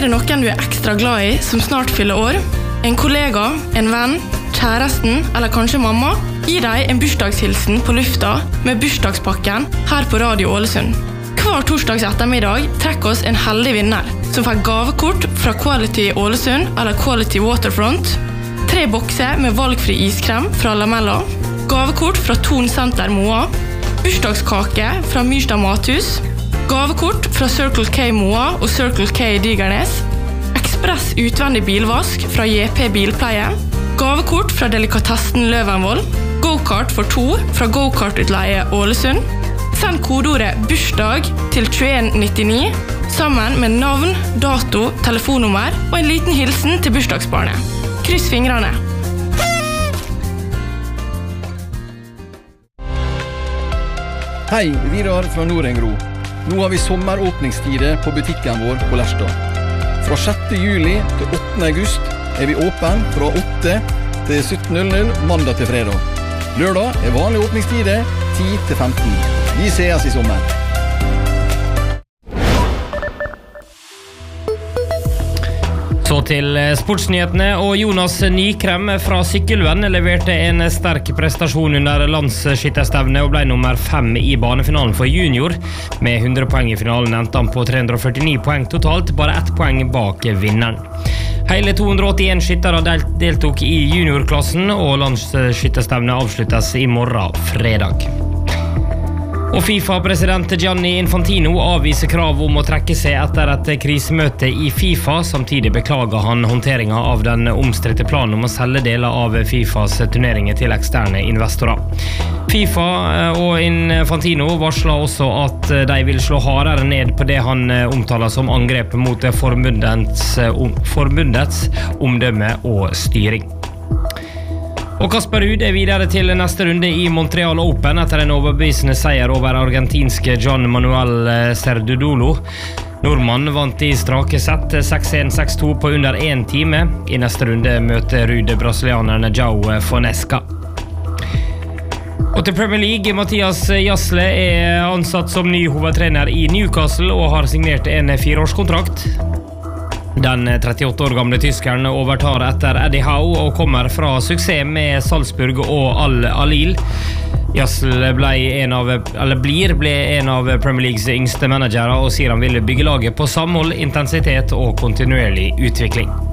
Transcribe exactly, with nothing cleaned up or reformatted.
Er det noen du er ekstra glad i som snart fyller år? En kollega, en venn, kjæresten eller kanskje mamma? Gi deg en bursdagshilsen på lufta med bursdagspakken her på Radio Ålesund. Hver torsdags ettermiddag trekker oss en heldig vinner som får gavekort fra Quality Ålesund eller Quality Waterfront, tre bokser med valgfri iskrem fra Lamella, gavekort fra Ton Center Moa, bursdagskake fra Myrstad Mathus, gavekort fra Circle K Moa og Circle K Digernes, ekspress utvendig bilvask fra J P Bilpleie, gavekort fra Delikatessen Løvenvoll, go-kart for to fra Go-kart-utleie Ålesund. Send kodeordet bursdag til tjueen nittini sammen med navn, dato, telefonnummer og en liten hilsen til bursdagsbarnet. Kryss fingrene! Hei, Vidar fra Nordengro. Nå har vi sommeråpningstider på butikken vår på Lerstad. Fra sjette juli til åttende august er vi åpen fra åtte til sytten null null mandag til fredag. Lørdag er vanlig åpningstider ti til femten. Vi ses i sommer. Så til sportsnyhetene, og Jonas Nykrem fra Sykkylven leverte en sterk prestasjon under landsskytterstevnet og ble nummer fem i banefinalen for junior. Med hundre poeng i finalen endte han på tre hundre og førtini poeng totalt, bare ett poeng bak vinneren. Hele to hundre og åttien skyttere deltok i juniorklassen, og landsskytterstevnet avsluttes i morgen fredag. Og FIFA-president Gianni Infantino avviser krav om å trekke seg etter et krisemøte i FIFA. Samtidig beklager han håndteringen av den omstridte planen om å selge deler av FIFAs turneringer til eksterne investorer. FIFA og Infantino varsler også at de vil slå hardere ned på det han omtaler som angrep mot forbundets, forbundets omdømme og styring. Og Kasper Ruud er videre til neste runde i Montreal Open etter en overbevisende seier over argentinske John Manuel Cerudolo. Nordmann vant i strake sett seks en seks to på under en time. I neste runde møter Ruud brasilianerne João Fonesca. Og til Premier League, Mathias Jasle er ansatt som ny hovedtrener i Newcastle og har signert en fireårskontrakt. Den trettiåtte år gamle tyskeren overtar etter Eddie Howe og kommer fra suksess med Salzburg og Al-Alil. Jasle ble en av, eller blir ble en av Premier Leagues yngste managerer og sier han ville bygge laget på samhold, intensitet og kontinuerlig utvikling.